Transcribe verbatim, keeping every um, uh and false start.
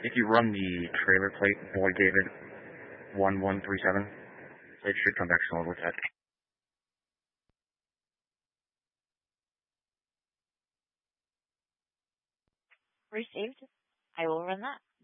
If you run the trailer plate, Boy David one one three seven, it should come back solid with that. Received. I will run that.